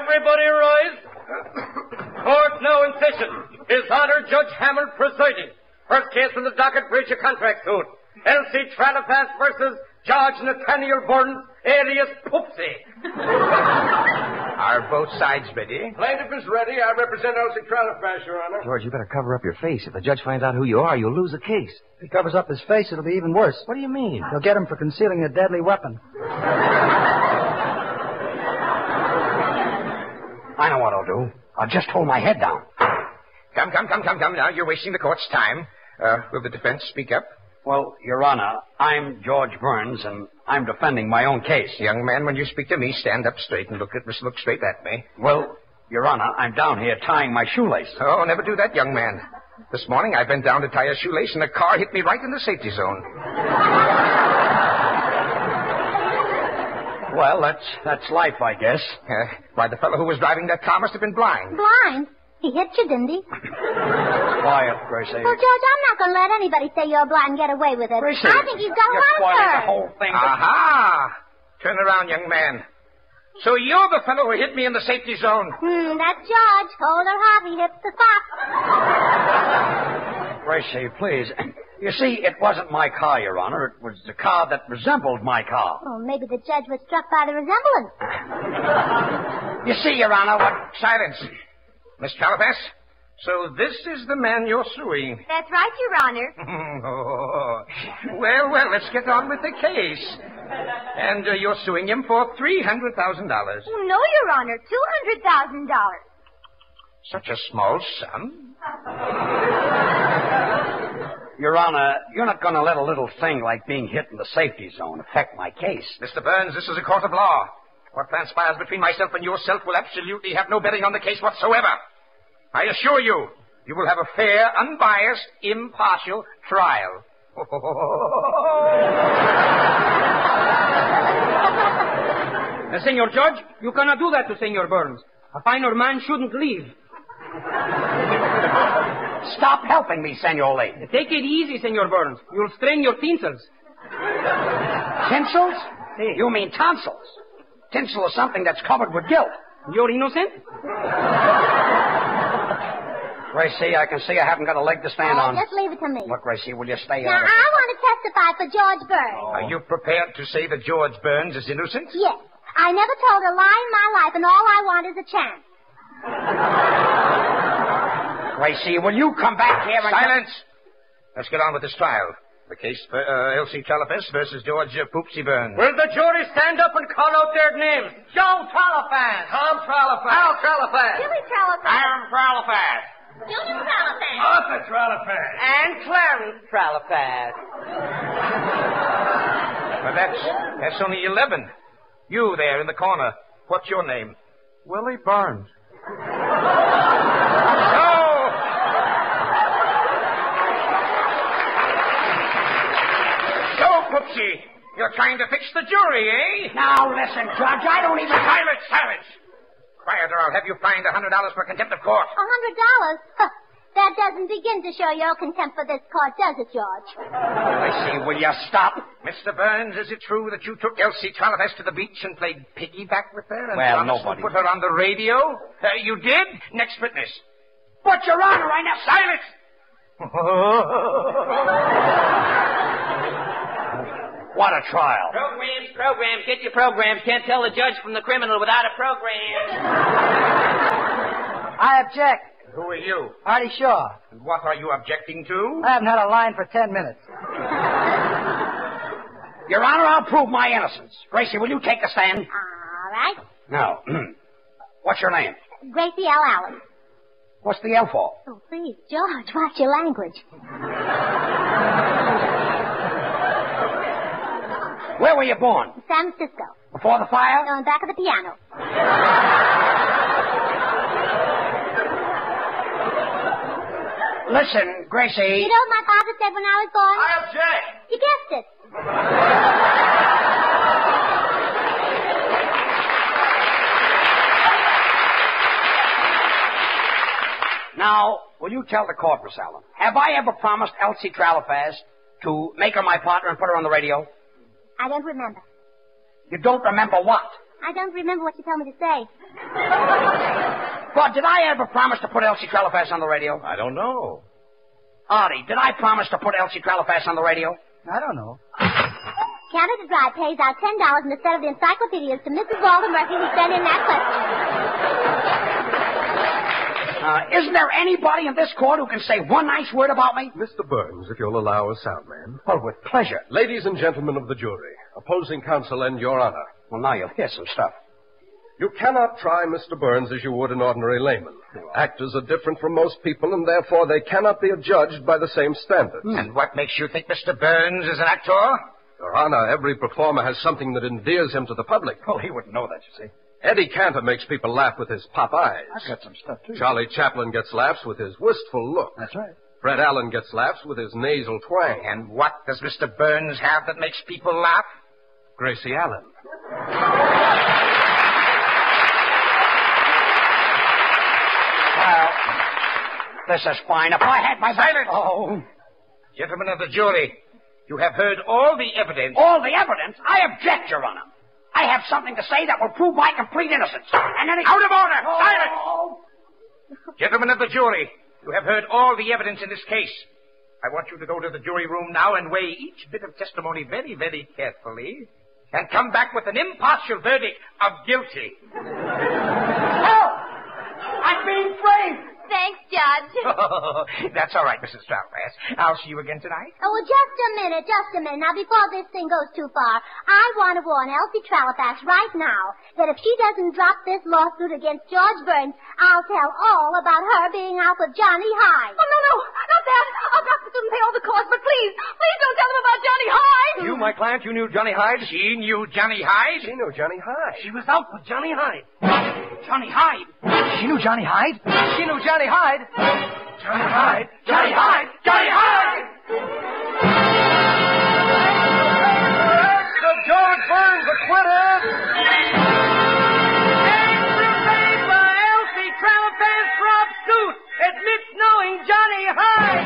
Everybody rise. Court now in session. His Honor Judge Hammond presiding. First case from the docket, breach of contract suit. Elsie Tralapass versus George Nathaniel Burns, alias Poopsie. Are both sides ready? Plaintiff is ready. I represent Elsie Tralapass, Your Honor. George, you better cover up your face. If the judge finds out who you are, you'll lose the case. If he covers up his face, it'll be even worse. What do you mean? They'll get him for concealing a deadly weapon. I know what I'll do. I'll just hold my head down. Come now. You're wasting the court's time. Will the defense speak up? Well, Your Honor, I'm George Burns, and I'm defending my own case. Young man, when you speak to me, stand up straight and look straight at me. Well, Your Honor, I'm down here tying my shoelace. Oh, never do that, young man. This morning I bent down to tie a shoelace, and a car hit me right in the safety zone. Well, that's life, I guess. Why, the fellow who was driving that car must have been blind. Blind? He hit you, didn't he? Quiet, Gracie. Well, George, I'm not going to let anybody say you're blind and get away with it. Gracie, I think he's got you're one spoiling the first. whole thing. Aha! Turn around, young man. So you're the fellow who hit me in the safety zone. That's George. Hold her hot. He hits the spot. Gracie, please. You see, it wasn't my car, Your Honor. It was the car that resembled my car. Oh, maybe the judge was struck by the resemblance. You see, Your Honor, what... Silence. Miss Tralapass, so this is the man you're suing. That's right, Your Honor. Well, let's get on with the case. And you're suing him for $300,000. No, Your Honor, $200,000. Such a small sum. Your Honor, you're not going to let a little thing like being hit in the safety zone affect my case. Mr. Burns, this is a court of law. What transpires between myself and yourself will absolutely have no bearing on the case whatsoever. I assure you, you will have a fair, unbiased, impartial trial. Senor Judge, you cannot do that to Senor Burns. A finer man shouldn't leave. Stop helping me, Senor Lee. Take it easy, Senor Burns. You'll strain your tinsels. Tinsels? Si. You mean tonsils. Tinsel is something that's covered with guilt. You're innocent? Gracie, I can see I haven't got a leg to stand on. Just leave it to me. Look, Gracie, will you stay Now, out of it? I want to testify for George Burns. Are you prepared to say that George Burns is innocent? Yes. I never told a lie in my life, and all I want is a chance. Gracie, will you come back here and... Silence! Let's get on with this trial. The case for Elsie Tralapass versus George Poopsie Burns. Will the jury stand up and call out their names? Joe Tralapass. Tom Tralapass. Al Tralapass. Jimmy Tralapass. Aaron Tralapass. Junior Tralapass. Arthur Tralapass. And Clarence Tralapass. Well, that's only 11. You there in the corner. What's your name? Willie Burns. So, Poopsie, you're trying to fix the jury, eh? Now, listen, Judge, I don't even... Silence! Quiet, or I'll have you fined $100 for contempt of court. $100? Huh. That doesn't begin to show your contempt for this court, does it, George? Gracie, will you stop? Mr. Burns, is it true that you took Elsie Tralapass to the beach and played piggyback with her? And Well, promised nobody... to put her on the radio? You did? Next witness. But, Your Honor, I never... Silence! What a trial. Programs. Get your programs. Can't tell the judge from the criminal without a program. I object. Who are you? Artie Shaw. And what are you objecting to? I haven't had a line for 10 minutes. Your Honor, I'll prove my innocence. Gracie, will you take a stand? All right. No. What's your name? Gracie L. Allen. What's the L for? Oh, please, George, watch your language. Where were you born? San Francisco. Before the fire? On the back of the piano. Listen, Gracie... You know what my father said when I was born? I object. You guessed it. Now, will you tell the court, Miss Allen, have I ever promised Elsie Tralapass to make her my partner and put her on the radio? I don't remember. You don't remember what? I don't remember what you told me to say. Bud, did I ever promise to put Elsie Trelafass on the radio? I don't know. Artie, did I promise to put Elsie Trelafass on the radio? I don't know. Canada Dry pays out $10 in a set of the encyclopedias to Mrs. Walter Murphy who sent in that question. Isn't there anybody in this court who can say one nice word about me? Mr. Burns, if you'll allow us out, man. Well, with pleasure. Ladies and gentlemen of the jury, opposing counsel and your honor. Well, now you'll hear some stuff. You cannot try Mr. Burns as you would an ordinary layman. Actors are different from most people, and therefore they cannot be adjudged by the same standards. And what makes you think Mr. Burns is an actor? Your honor, every performer has something that endears him to the public. Oh, he wouldn't know that, you see. Eddie Cantor makes people laugh with his pop eyes. I've got some stuff, too. Charlie Chaplin gets laughs with his wistful look. That's right. Fred Allen gets laughs with his nasal twang. And what does Mr. Burns have that makes people laugh? Gracie Allen. Well, this is fine. If I had my... Silence! Oh. Gentlemen of the jury, you have heard all the evidence. All the evidence? I object, Your Honor. I have something to say that will prove my complete innocence. And any... Out of order! Oh. Silence! Gentlemen of the jury, you have heard all the evidence in this case. I want you to go to the jury room now and weigh each bit of testimony very, very carefully and come back with an impartial verdict of guilty. Help! I'm being framed! Thanks, Judge. That's all right, Mrs. Trelafass. I'll see you again tonight. Oh, well, just a minute. Now, before this thing goes too far, I want to warn Elsie Trelafass right now that if she doesn't drop this lawsuit against George Burns, I'll tell all about her being out with Johnny Hyde. Oh, no, not that. I'll drop the suit and pay all the costs, but please don't tell them about Johnny Hyde. You, my client, you knew Johnny Hyde? She knew Johnny Hyde? She knew Johnny Hyde. She was out with Johnny Hyde. Johnny Hyde. She knew Johnny Hyde? She knew Johnny Hyde. Johnny Hyde. Johnny Hyde. Johnny Hyde. So George Burns acquitted. And by Elsie Trelafass drops suit, admits knowing Johnny Hyde.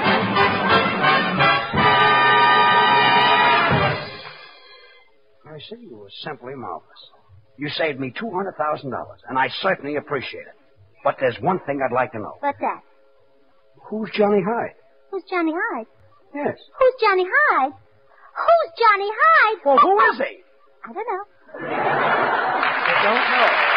I see you were simply marvelous. You saved me $200,000, and I certainly appreciate it. But there's one thing I'd like to know. What's that? Who's Johnny Hyde? Who's Johnny Hyde? Yes. Who's Johnny Hyde? Who's Johnny Hyde? Well, who is he? I don't know. You don't know.